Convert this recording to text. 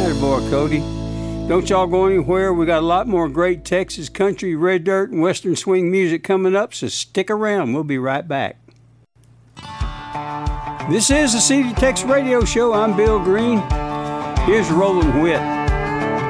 Attaboy, Cody. Don't y'all go anywhere. We got a lot more great Texas country, red dirt, and western swing music coming up, so stick around. We'll be right back. This is the CD Tex Radio Show. I'm Bill Green. Here's Roland Witt.